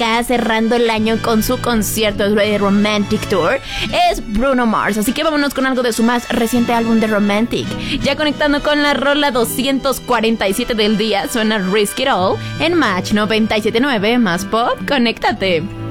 acá cerrando el año con su concierto de Romantic Tour es Bruno Mars. Así que vámonos con algo de su más reciente álbum de Romantic. Ya conectando con la rola 247 del día, suena Risk It All en Match 97.9 más pop. Conéctate.